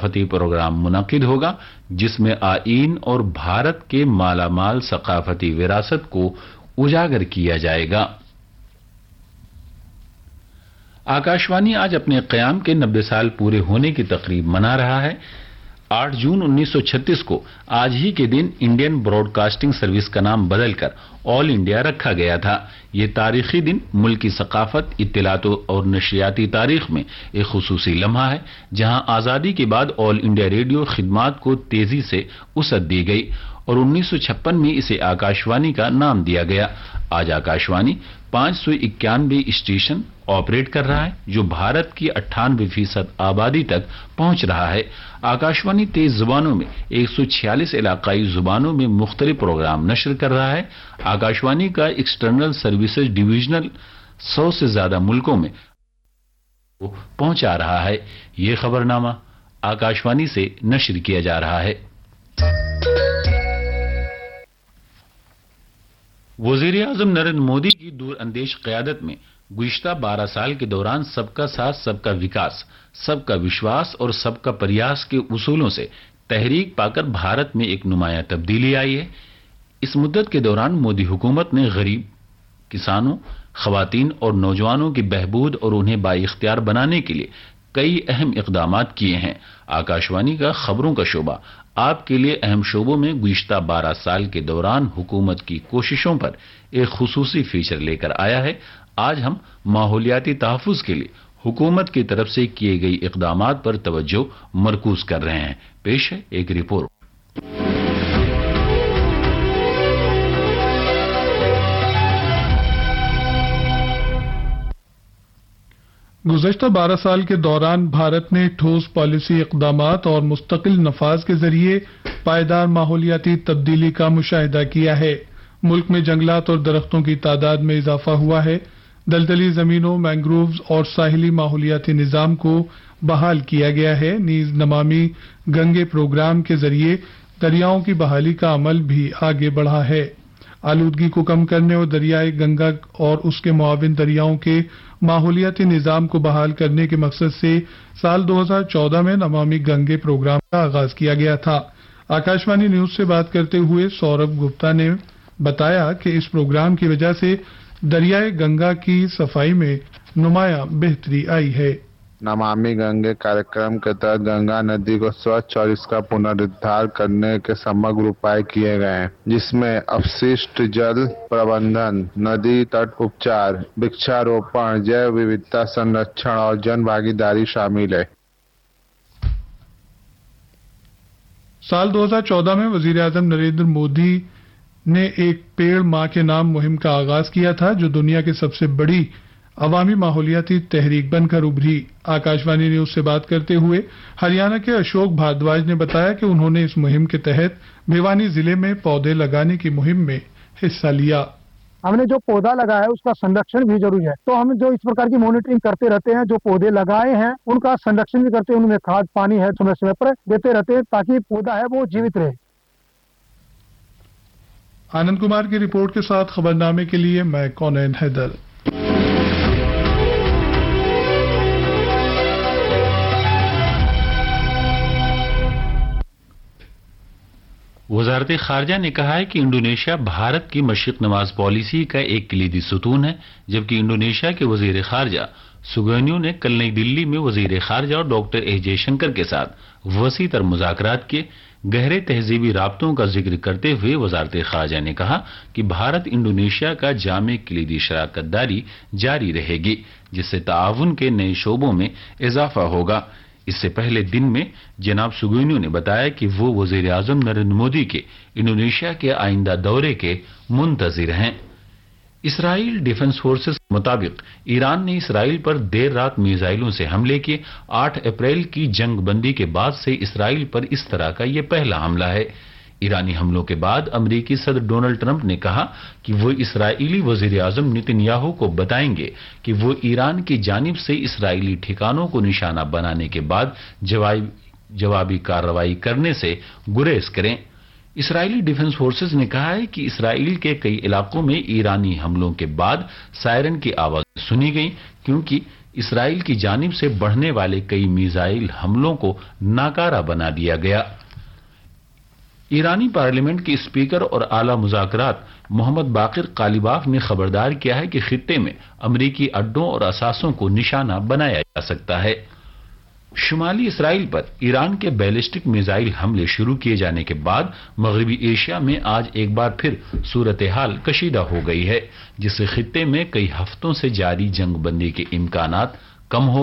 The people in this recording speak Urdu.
ثقافتی پروگرام منعقد ہوگا جس میں آئین اور بھارت کے مالا مال ثقافتی وراثت کو اجاگر کیا جائے گا۔ آکاشوانی آج اپنے قیام کے 90 سال پورے ہونے کی تقریب منا رہا ہے۔ 8 جون 1936 کو آج ہی کے دن انڈین براڈ کاسٹنگ سروس کا نام بدل کر آل انڈیا رکھا گیا تھا۔ یہ تاریخی دن ملک کی ثقافت، اطلاعات اور نشریاتی تاریخ میں ایک خصوصی لمحہ ہے، جہاں آزادی کے بعد آل انڈیا ریڈیو خدمات کو تیزی سے وسعت دی گئی اور 1956 میں اسے آکاشوانی کا نام دیا گیا۔ آج آکاشوانی 591 اسٹیشن آپریٹ کر رہا ہے، جو بھارت کی 98% آبادی تک پہنچ رہا ہے۔ آکاشوانی 23 زبانوں میں 146 علاقائی زبانوں میں مختلف پروگرام نشر کر رہا ہے۔ آکاشوانی کا ایکسٹرنل سروسز ڈویژنل 100 سے زیادہ ملکوں میں پہنچا رہا ہے۔ یہ خبرنامہ آکاشوانی سے نشر کیا جا رہا ہے۔ وزیر اعظم نریندر مودی کی دور اندیش قیادت میں گزشتہ 12 سال کے دوران سب کا ساتھ، سب کا وکاس، سب کا وشواس اور سب کا پریاس کے اصولوں سے تحریک پا کر بھارت میں ایک نمایاں تبدیلی آئی ہے۔ اس مدت کے دوران مودی حکومت نے غریب، کسانوں، خواتین اور نوجوانوں کی بہبود اور انہیں بااختیار بنانے کے لیے کئی اہم اقدامات کیے ہیں۔ آکاشوانی کا خبروں کا شعبہ آپ کے لیے اہم شعبوں میں گزشتہ 12 سال کے دوران حکومت کی کوششوں پر ایک خصوصی فیچر لے کر آیا ہے۔ آج ہم ماحولیاتی تحفظ کے لیے حکومت کی طرف سے کیے گئی اقدامات پر توجہ مرکوز کر رہے ہیں۔ پیش ہے ایک رپورٹ۔ گزشتہ 12 سال کے دوران بھارت نے ٹھوس پالیسی اقدامات اور مستقل نفاذ کے ذریعے پائیدار ماحولیاتی تبدیلی کا مشاہدہ کیا ہے۔ ملک میں جنگلات اور درختوں کی تعداد میں اضافہ ہوا ہے۔ دلدلی زمینوں، مینگرووز اور ساحلی ماحولیاتی نظام کو بحال کیا گیا ہے۔ نیز نمامی گنگے پروگرام کے ذریعے دریاؤں کی بحالی کا عمل بھی آگے بڑھا ہے۔ آلودگی کو کم کرنے اور دریائے گنگا اور اس کے معاون دریاؤں کے ماحولیاتی نظام کو بحال کرنے کے مقصد سے سال 2014 میں نمامی گنگے پروگرام کا آغاز کیا گیا تھا۔ آکاشوانی نیوز سے بات کرتے ہوئے سوربھ گپتا نے بتایا کہ اس پروگرام کی وجہ سے دریائے گنگا کی صفائی میں نمایاں بہتری آئی ہے۔ نمامی گنگے کارکرم کے تحت گنگا ندی کو سوچھ اور اس کا پنردھار کرنے کے سمگر اپائے کیے گئے ہیں، جس میں اپششٹ جل پربندھن، ندی تٹ اپچار، وکشاروپن، جیو ووھتا سنرکشن اور جن بھاگیداری شامل ہے۔ سال 2014 میں وزیر اعظم نریندر مودی نے ایک پیڑ ماں کے نام مہم کا آغاز کیا تھا، جو دنیا کی سب سے بڑی عوامی ماحولیاتی تحریک بن کر ابھری۔ آکاشوانی نیوز سے بات کرتے ہوئے ہریانہ کے اشوک بھاردواج نے بتایا کہ انہوں نے اس مہم کے تحت بھیوانی ضلع میں پودے لگانے کی مہم میں حصہ لیا۔ ہم نے جو پودا لگایا ہے اس کا سنرکشن بھی ضروری ہے، تو ہم جو اس پرکار کی مانیٹرنگ کرتے رہتے ہیں، جو پودے لگائے ہیں ان کا سنرکشن بھی کرتے ہیں، ان میں کھاد پانی ہے سمے سمے پر دیتے رہتے ہیں تاکہ پودا ہے وہ جیوت رہے۔ آنند کمار کی رپورٹ کے ساتھ خبرنامے کے لیے میں کونین حیدر۔ وزارت خارجہ نے کہا ہے کہ انڈونیشیا بھارت کی مشرق نواز پالیسی کا ایک کلیدی ستون ہے، جبکہ انڈونیشیا کے وزیر خارجہ سگنیو نے کل نئی دلی میں وزیر خارجہ اور ڈاکٹر ایس جے شنکر کے ساتھ وسیع تر مذاکرات کیے۔ گہرے تہذیبی رابطوں کا ذکر کرتے ہوئے وزارت خارجہ نے کہا کہ بھارت انڈونیشیا کا جامع کلیدی شراکت داری جاری رہے گی، جس سے تعاون کے نئے شعبوں میں اضافہ ہوگا۔ اس سے پہلے دن میں جناب سگنیو نے بتایا کہ وہ وزیر اعظم نریندر مودی کے انڈونیشیا کے آئندہ دورے کے منتظر ہیں۔ اسرائیل ڈیفنس فورسز کے مطابق ایران نے اسرائیل پر دیر رات میزائلوں سے حملے کیے۔ 8 اپریل کی جنگ بندی کے بعد سے اسرائیل پر اس طرح کا یہ پہلا حملہ ہے۔ ایرانی حملوں کے بعد امریکی صدر ڈونلڈ ٹرمپ نے کہا کہ وہ اسرائیلی وزیر اعظم نیتن یاہو کو بتائیں گے کہ وہ ایران کی جانب سے اسرائیلی ٹھکانوں کو نشانہ بنانے کے بعد جوابی کارروائی کرنے سے گریز کریں۔ اسرائیلی ڈیفنس فورسز نے کہا ہے کہ اسرائیل کے کئی علاقوں میں ایرانی حملوں کے بعد سائرن کی آواز سنی گئی، کیونکہ اسرائیل کی جانب سے بڑھنے والے کئی میزائل حملوں کو ناکارہ بنا دیا گیا۔ ایرانی پارلیمنٹ کے اسپیکر اور اعلی مذاکرات محمد باقر قالیباف نے خبردار کیا ہے کہ خطے میں امریکی اڈوں اور اثاثوں کو نشانہ بنایا جا سکتا ہے۔ شمالی اسرائیل پر ایران کے بیلسٹک میزائل حملے شروع کیے جانے کے بعد مغربی ایشیا میں آج ایک بار پھر صورتحال کشیدہ ہو گئی ہے، جس سے خطے میں کئی ہفتوں سے جاری جنگ بندی کے امکانات کم ہو